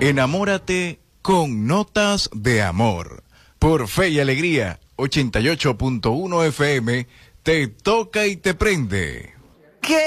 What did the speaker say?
Enamórate con notas de amor. Por Fe y Alegría, 88.1 FM, te toca y te prende.